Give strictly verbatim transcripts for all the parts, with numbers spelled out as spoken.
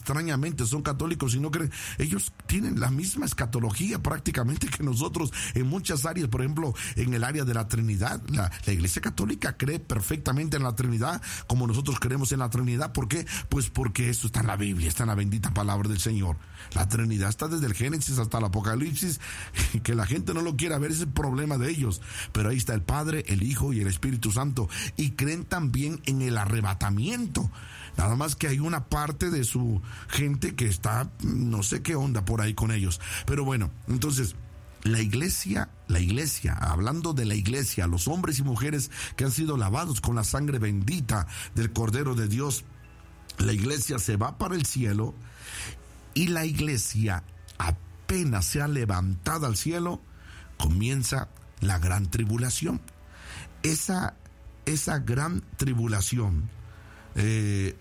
extrañamente son católicos y no creen. Ellos tienen la misma escatología prácticamente que nosotros en muchas áreas. Por ejemplo, en el área de la Trinidad, la, la Iglesia Católica cree perfectamente en la Trinidad como nosotros creemos en la Trinidad. ¿Por qué? Pues porque eso está en la Biblia, está en la bendita palabra del Señor. La Trinidad está desde el Génesis hasta el Apocalipsis. Que la gente no lo quiera ver es el problema de ellos, pero ahí está el Padre, el Hijo y el Espíritu Santo, y creen también en el arrebatamiento. Nada más que hay una parte de su gente que está, no sé qué onda por ahí con ellos. Pero bueno, entonces, la iglesia, la iglesia, hablando de la iglesia, los hombres y mujeres que han sido lavados con la sangre bendita del Cordero de Dios, la iglesia se va para el cielo, y la iglesia apenas sea levantada al cielo, comienza la gran tribulación. Esa, esa gran tribulación, eh,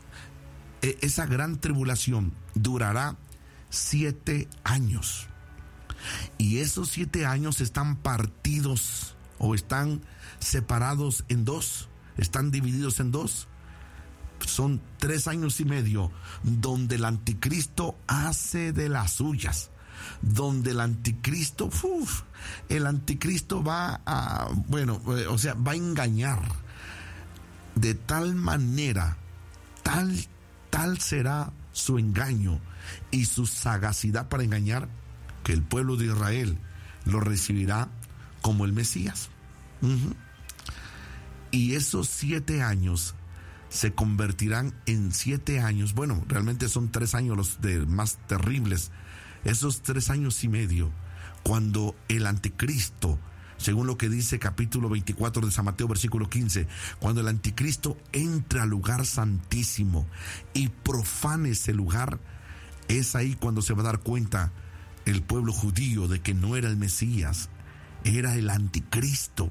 esa gran tribulación durará siete años. Y esos siete años están partidos o están separados en dos, están divididos en dos. Son tres años y medio donde el anticristo hace de las suyas, donde el anticristo, uf, el anticristo va a, bueno, eh, o sea, va a engañar de tal manera, tal, tal será su engaño y su sagacidad para engañar, que el pueblo de Israel lo recibirá como el Mesías. Uh-huh. Y esos siete años se convertirán en siete años, bueno, realmente son tres años los de más terribles, esos tres años y medio, cuando el anticristo, según lo que dice capítulo veinticuatro de San Mateo, versículo quince, cuando el anticristo entre al lugar santísimo y profane ese lugar, es ahí cuando se va a dar cuenta el pueblo judío de que no era el Mesías, era el anticristo.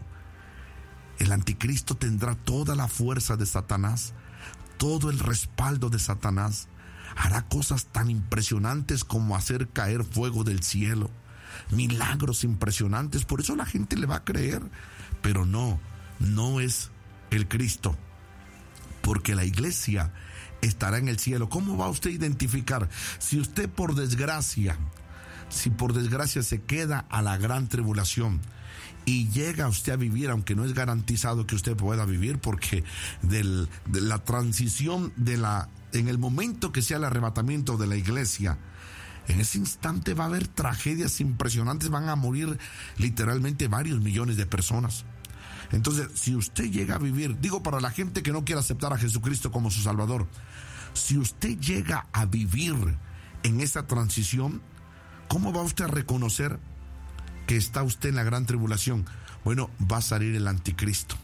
El anticristo tendrá toda la fuerza de Satanás, todo el respaldo de Satanás. Hará cosas tan impresionantes como hacer caer fuego del cielo, milagros impresionantes. Por eso la gente le va a creer, pero no, no es el Cristo, porque la iglesia estará en el cielo. ¿Cómo va usted a identificar? Si usted por desgracia, si por desgracia se queda a la gran tribulación y llega usted a vivir, aunque no es garantizado que usted pueda vivir, porque del, de la transición de la, en el momento que sea el arrebatamiento de la iglesia, en ese instante va a haber tragedias impresionantes, van a morir literalmente varios millones de personas. Entonces, si usted llega a vivir, digo para la gente que no quiere aceptar a Jesucristo como su Salvador, si usted llega a vivir en esa transición, ¿cómo va usted a reconocer que está usted en la gran tribulación? Bueno, va a salir el anticristo.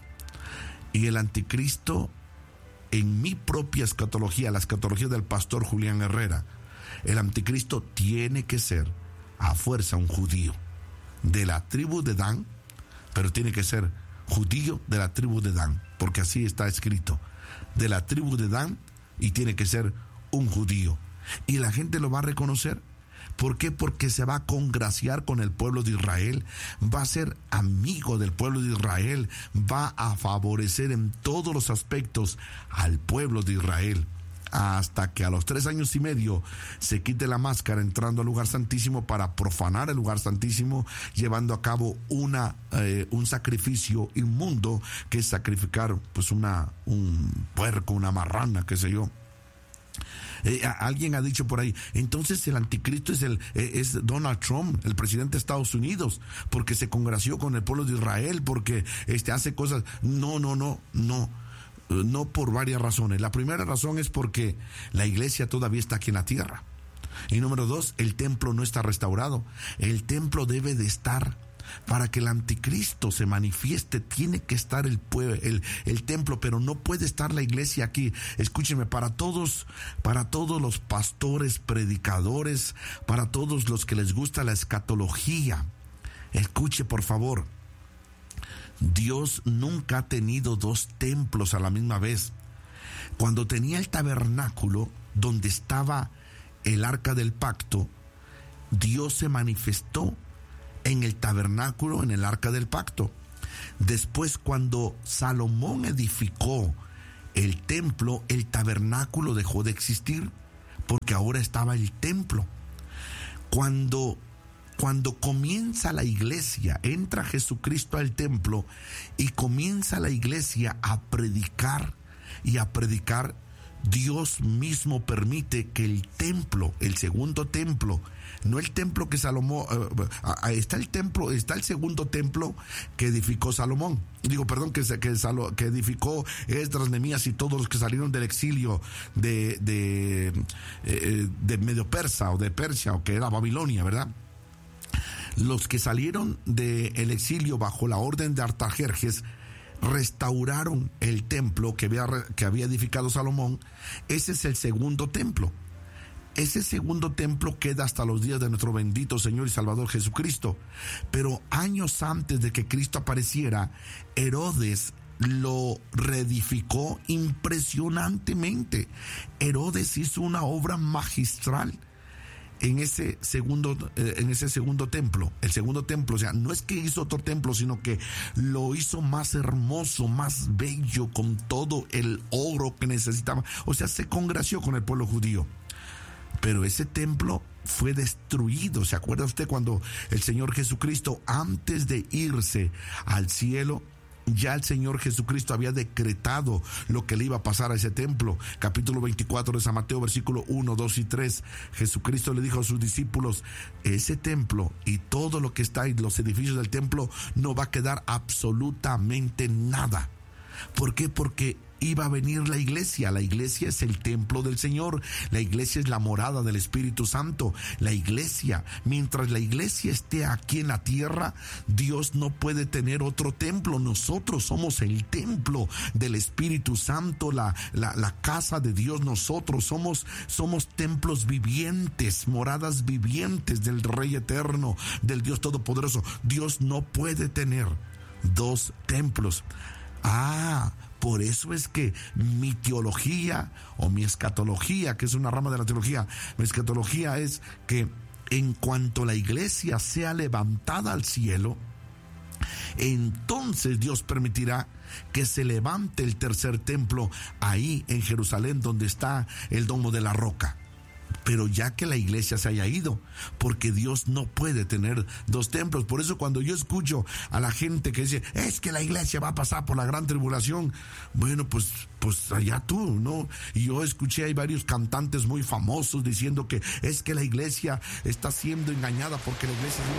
Y el anticristo, en mi propia escatología, la escatología del pastor Julián Herrera, el anticristo tiene que ser a fuerza un judío de la tribu de Dan, pero tiene que ser judío de la tribu de Dan, porque así está escrito, de la tribu de Dan, y tiene que ser un judío. Y la gente lo va a reconocer. ¿Por qué? Porque se va a congraciar con el pueblo de Israel, va a ser amigo del pueblo de Israel, va a favorecer en todos los aspectos al pueblo de Israel, hasta que a los tres años y medio se quite la máscara entrando al lugar santísimo para profanar el lugar santísimo, llevando a cabo una eh, un sacrificio inmundo, que es sacrificar pues una un puerco, una marrana, qué sé yo. Eh, alguien ha dicho por ahí, entonces el anticristo es el eh, es Donald Trump, el presidente de Estados Unidos, porque se congració con el pueblo de Israel, porque este hace cosas. No, no, no, no, no, por varias razones. La primera razón es porque la iglesia todavía está aquí en la tierra. Y número dos, el templo no está restaurado. El templo debe de estar. Para que el anticristo se manifieste, tiene que estar el, el, el templo, pero no puede estar la iglesia aquí. Escúchenme, para todos, para todos los pastores, predicadores, para todos los que les gusta la escatología, escuche por favor, Dios nunca ha tenido dos templos a la misma vez. Cuando tenía el tabernáculo, donde estaba el arca del pacto, Dios se manifestó en el tabernáculo, en el arca del pacto. Después, cuando Salomón edificó el templo, el tabernáculo dejó de existir. porque ahora estaba el templo. Cuando, cuando comienza la iglesia, entra Jesucristo al templo y comienza la iglesia a predicar y a predicar, Dios mismo permite que el templo, el segundo templo, no el templo que Salomón, uh, uh, está el templo, está el segundo templo que edificó Salomón, digo, perdón, que, que, que edificó Esdras, Nehemías y todos los que salieron del exilio de, de, eh, de Medio Persa o de Persia, o que era Babilonia, ¿verdad? Los que salieron del exilio bajo la orden de Artajerjes restauraron el templo que había, que había edificado Salomón. Ese es el segundo templo. Ese segundo templo queda hasta los días de nuestro bendito Señor y Salvador Jesucristo. Pero años antes de que Cristo apareciera, Herodes lo reedificó impresionantemente. Herodes hizo una obra magistral en ese segundo eh, en ese segundo templo. El segundo templo, o sea, no es que hizo otro templo, sino que lo hizo más hermoso, más bello, con todo el oro que necesitaba. O sea, se congració con el pueblo judío. Pero ese templo fue destruido. ¿Se acuerda usted cuando el Señor Jesucristo, antes de irse al cielo, ya el Señor Jesucristo había decretado lo que le iba a pasar a ese templo? Capítulo veinticuatro de San Mateo, versículo uno, dos y tres. Jesucristo le dijo a sus discípulos: ese templo y todo lo que está en los edificios del templo no va a quedar absolutamente nada. ¿Por qué? Porque iba a venir la iglesia. La iglesia es el templo del Señor. La iglesia es la morada del Espíritu Santo. La iglesia, mientras la iglesia esté aquí en la tierra, Dios no puede tener otro templo. Nosotros somos el templo del Espíritu Santo, la, la, la casa de Dios. Nosotros somos, somos templos vivientes, moradas vivientes del Rey Eterno, del Dios Todopoderoso. Dios no puede tener dos templos. Ah, por eso es que mi teología o mi escatología, que es una rama de la teología, mi escatología es que en cuanto la iglesia sea levantada al cielo, entonces Dios permitirá que se levante el tercer templo ahí en Jerusalén, donde está el domo de la roca. Pero ya que la iglesia se haya ido, porque Dios no puede tener dos templos. Por eso cuando yo escucho a la gente que dice, es que la iglesia va a pasar por la gran tribulación, bueno, pues, pues allá tú, ¿no? Y yo escuché, hay varios cantantes muy famosos diciendo que es que la iglesia está siendo engañada porque la iglesia se iba